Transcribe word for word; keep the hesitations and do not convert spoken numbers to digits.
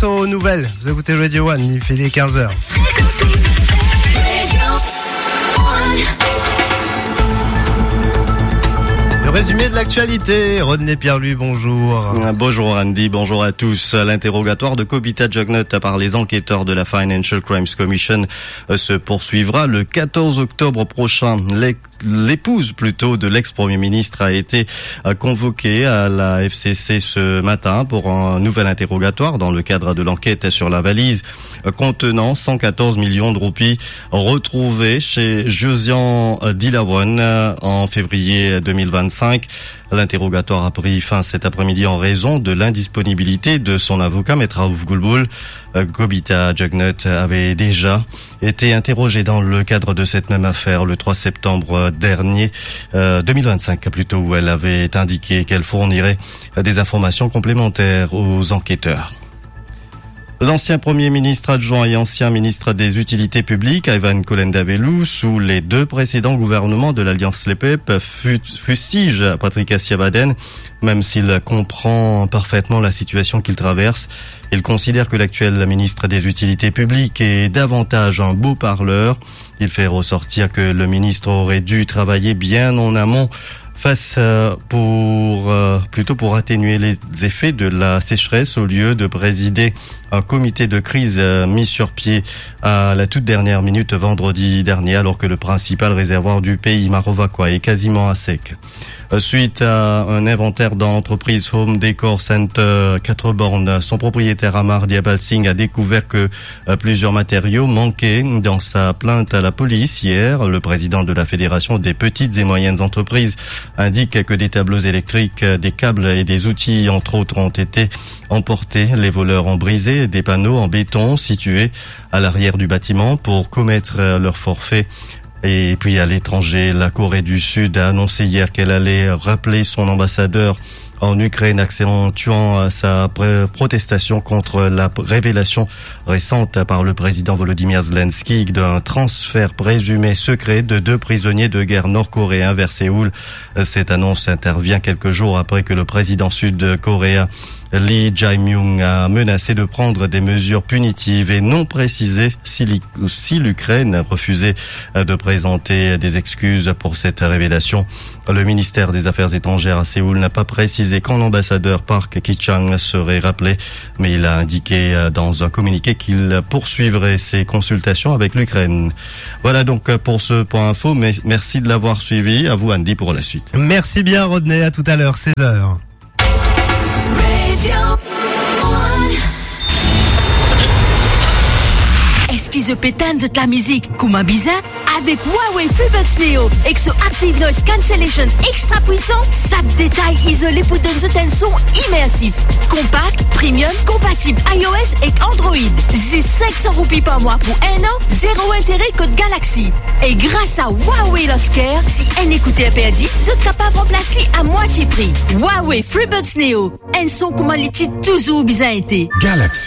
aux nouvelles. Vous écoutez Radio One, il fait les quinze heures. Le résumé de l'actualité, Rodney Pierre-Louis, bonjour. Bonjour Andy, bonjour à tous. L'interrogatoire de Kobita Jugnut par les enquêteurs de la Financial Crimes Commission se poursuivra le quatorze octobre prochain. L'épouse plutôt de l'ex-premier ministre a été convoquée à la F C C ce matin pour un nouvel interrogatoire dans le cadre de l'enquête sur la valise contenant cent quatorze millions de roupies retrouvées chez Josian Dilawan en février deux mille vingt-cinq. L'interrogatoire a pris fin cet après-midi en raison de l'indisponibilité de son avocat, Maître Raouf Goulboul. Kobita Jugnut avait déjà été interrogée dans le cadre de cette même affaire le trois septembre dernier, euh, deux mille vingt-cinq plutôt, où elle avait indiqué qu'elle fournirait des informations complémentaires aux enquêteurs. L'ancien Premier ministre adjoint et ancien ministre des Utilités publiques, Ivan Kolenda-Velou, sous les deux précédents gouvernements de l'Alliance L P E P, fustige Patrick Siabaden, même s'il comprend parfaitement la situation qu'il traverse. Il considère que l'actuel ministre des Utilités publiques est davantage un beau parleur. Il fait ressortir que le ministre aurait dû travailler bien en amont face euh, pour euh, plutôt pour atténuer les effets de la sécheresse au lieu de présider un comité de crise euh, mis sur pied à la toute dernière minute vendredi dernier, alors que le principal réservoir du pays, Marovaquois, est quasiment à sec. Suite à un inventaire dans l'entreprise Home Decor Center quatre bornes, son propriétaire Amar Diabal Singh a découvert que plusieurs matériaux manquaient dans sa plainte à la police hier. Le président de la Fédération des petites et moyennes entreprises indique que des tableaux électriques, des câbles et des outils, entre autres, ont été emportés. Les voleurs ont brisé des panneaux en béton situés à l'arrière du bâtiment pour commettre leur forfait. Et puis à l'étranger, la Corée du Sud a annoncé hier qu'elle allait rappeler son ambassadeur en Ukraine, accentuant sa protestation contre la révélation récente par le président Volodymyr Zelensky d'un transfert présumé secret de deux prisonniers de guerre nord-coréens vers Séoul. Cette annonce intervient quelques jours après que le président sud-coréen Lee Jae-myung a menacé de prendre des mesures punitives et non précisé si, si l'Ukraine refusait de présenter des excuses pour cette révélation. Le ministère des Affaires étrangères à Séoul n'a pas précisé quand l'ambassadeur Park Ki-chang serait rappelé, mais il a indiqué dans un communiqué qu'il poursuivrait ses consultations avec l'Ukraine. Voilà donc pour ce point info, mais merci de l'avoir suivi. À vous Andy pour la suite. Merci bien Rodney, à tout à l'heure, seize heures. Excuse pétane de la musique, comment bizarre? Avec Huawei FreeBuds Neo, avec ce Active Noise Cancellation extra puissant, ça détaille isolé pour donner un son immersif. Compact, premium, compatible iOS et Android. C'est cinq cents roupies par mois pour un an, zéro intérêt code Galaxy. Et grâce à Huawei Lost Care, si un écouteur perdu, vous êtes capable de remplacer à moitié prix. Huawei FreeBuds Neo, un son comment les titres toujours bizarre été. Galaxy.